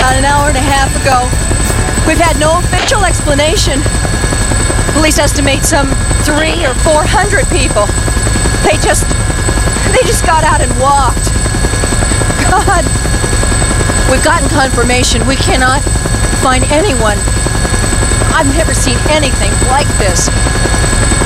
about an hour and a half ago. We've had no official explanation. Police estimate some 300 or 400 people. They just got out and walked. God. We've gotten confirmation. We cannot find anyone. I've never seen anything like this.